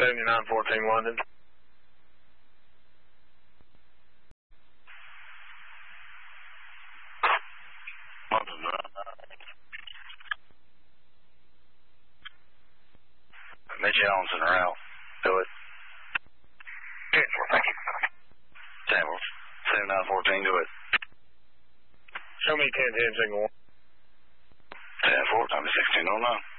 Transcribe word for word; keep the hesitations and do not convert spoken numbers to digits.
seventy-nine fourteen London. Meet you on Center Route. Do it. ten four, thank you. Samples. seventy-nine fourteen, do it. Show me ten ten single one. ten four, time sixteen oh nine.